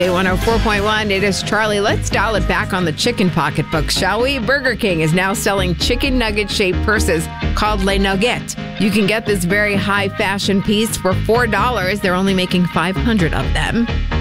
104.1, it is Charlie. Let's dial it back on the chicken pocketbook, shall we? Burger King is now selling chicken nugget-shaped purses called Les Nuggets. You can get this very high fashion piece for $4. They're only making 500 of them.